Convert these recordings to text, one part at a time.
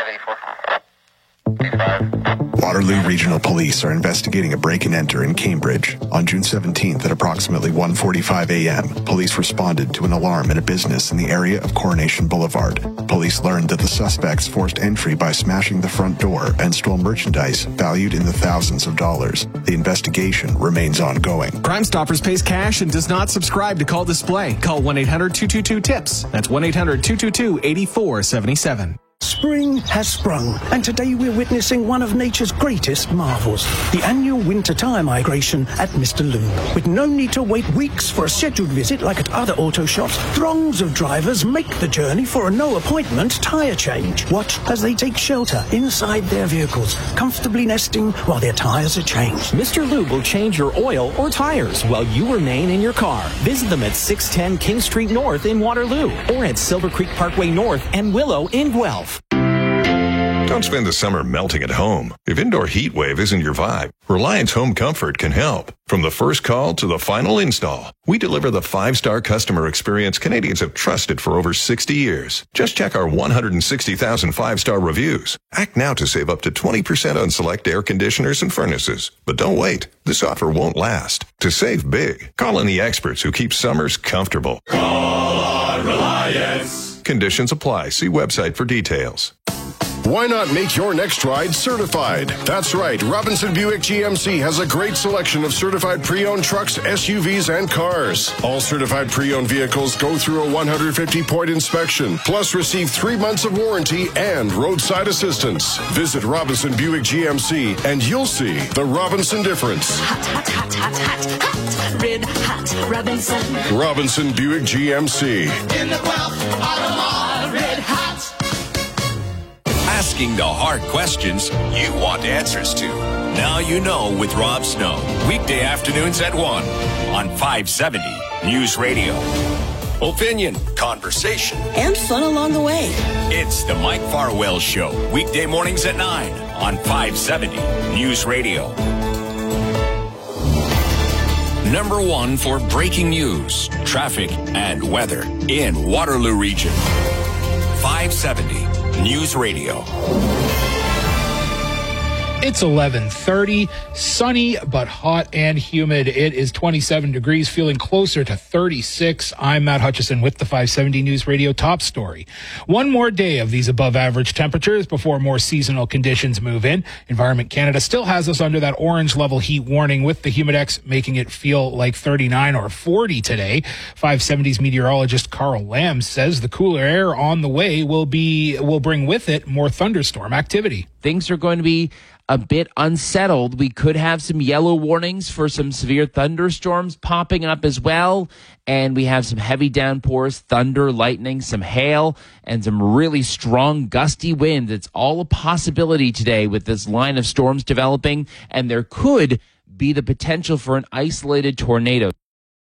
Waterloo Regional Police are investigating a break-and-enter in Cambridge. On June 17th at approximately 1:45 a.m., police responded to an alarm at a business in the area of Coronation Boulevard. Police learned that the suspects forced entry by smashing the front door and stole merchandise valued in the thousands of dollars. The investigation remains ongoing. Crime Stoppers pays cash and does not subscribe to Call Display. Call 1-800-222-TIPS. That's 1-800-222-8477. Spring has sprung, and today we're witnessing one of nature's greatest marvels, the annual winter tyre migration at Mr. Lube. With no need to wait weeks for a scheduled visit like at other auto shops, throngs of drivers make the journey for a no-appointment tyre change. Watch as they take shelter inside their vehicles, comfortably nesting while their tyres are changed. Mr. Lube will change your oil or tires while you remain in your car. Visit them at 610 King Street North in Waterloo or at Silver Creek Parkway North and Willow in Guelph. Don't spend the summer melting at home. If indoor heat wave isn't your vibe, Reliance Home Comfort can help. From the first call to the final install, we deliver the 5-star customer experience Canadians have trusted for over 60 years. Just check our 160,000 5-star reviews. Act now to save up to 20% on select air conditioners and furnaces. But don't wait. This offer won't last. To save big, call in the experts who keep summers comfortable. Call on Reliance. Conditions apply. See website for details. Why not make your next ride certified? That's right. Robinson Buick GMC has a great selection of certified pre-owned trucks, SUVs, and cars. All certified pre-owned vehicles go through a 150-point inspection, plus receive 3 months of warranty and roadside assistance. Visit Robinson Buick GMC and you'll see the Robinson difference. Hot, hot, hot, hot, hot, hot. Red hot Robinson. Robinson Buick GMC. In the Guelph Auto Mall, red hot. Asking the hard questions you want answers to. Now you know with Rob Snow. Weekday afternoons at 1 on 570 News Radio. Opinion, conversation, and fun along the way. It's the Mike Farwell Show. Weekday mornings at 9 on 570 News Radio. Number 1 for breaking news, traffic, and weather in Waterloo Region. 570 News Radio. It's 11:30, sunny but hot and humid. It is 27 degrees, feeling closer to 36. I'm Matt Hutchison with the 570 News Radio top story. One more day of these above average temperatures before more seasonal conditions move in. Environment Canada still has us under that orange level heat warning, with the Humidex making it feel like 39 or 40 today. 570's meteorologist Carl Lamb says the cooler air on the way will bring with it more thunderstorm activity. Things are going to be a bit unsettled. We could have some yellow warnings for some severe thunderstorms popping up as well. And we have some heavy downpours, thunder, lightning, some hail, and some really strong gusty winds. It's all a possibility today with this line of storms developing, and there could be the potential for an isolated tornado.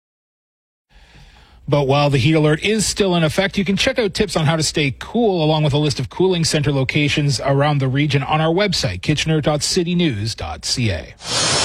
But while the heat alert is still in effect, you can check out tips on how to stay cool, along with a list of cooling center locations around the region on our website, kitchener.citynews.ca.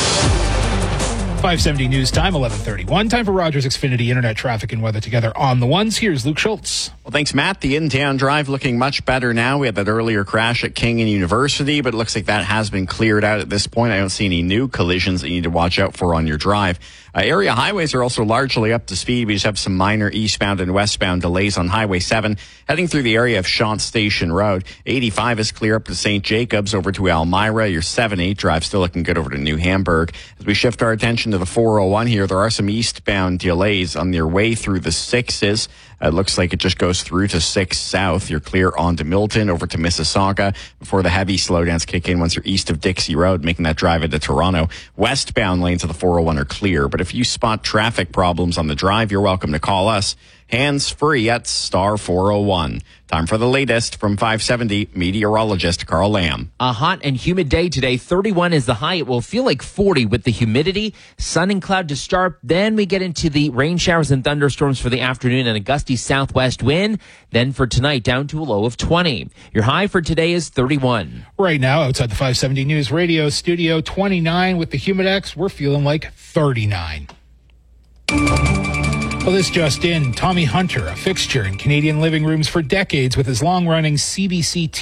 570 News Time, 11:31. Time for Rogers Xfinity Internet traffic and weather together on the ones. Here's Luke Schultz. Well, thanks, Matt. The in-town drive looking much better now. We had that earlier crash at King and University, but it looks like that has been cleared out at this point. I don't see any new collisions that you need to watch out for on your drive. Area highways are also largely up to speed. We just have some minor eastbound and westbound delays on Highway 7 heading through the area of Shant Station Road. 85 is clear up to St. Jacobs over to Elmira. Your 7-8 drive still looking good over to New Hamburg. As we shift our attention to the 401 here, there are some eastbound delays on their way through the 6s. It looks like it just goes through to 6 South. You're clear on to Milton, over to Mississauga, before the heavy slowdowns kick in once you're east of Dixie Road, making that drive into Toronto. Westbound lanes of the 401 are clear, but if you spot traffic problems on the drive, you're welcome to call us. Hands-free at star 401. Time for the latest from 570 meteorologist Carl Lamb. A hot and humid day today. 31 is the high. It will feel like 40 with the humidity. Sun and cloud to start. Then we get into the rain showers and thunderstorms for the afternoon and a gusty southwest wind. Then for tonight, down to a low of 20. Your high for today is 31. Right now, outside the 570 News Radio studio, 29 with the Humidex. We're feeling like 39. Well, this just in, Tommy Hunter, a fixture in Canadian living rooms for decades with his long-running CBC